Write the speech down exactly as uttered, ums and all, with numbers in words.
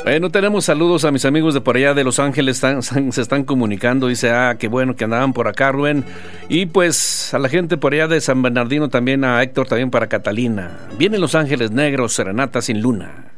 Bueno, tenemos saludos a mis amigos de por allá de Los Ángeles, están, están, se están comunicando, dice, ah, qué bueno que andaban por acá, Rubén. Y pues a la gente por allá de San Bernardino también, a Héctor también para Catalina. Vienen Los Ángeles Negros, Serenata sin Luna.